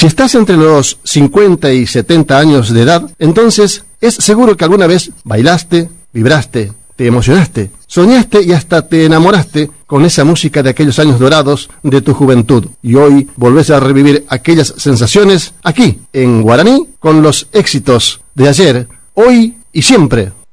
Si estás entre los 50 y 70 años de edad, entonces es seguro que alguna vez bailaste, vibraste, te emocionaste, soñaste y hasta te enamoraste con esa música de aquellos años dorados de tu juventud. Y hoy volvés a revivir aquellas sensaciones aquí, en Guaraní, con los éxitos de ayer, hoy y siempre.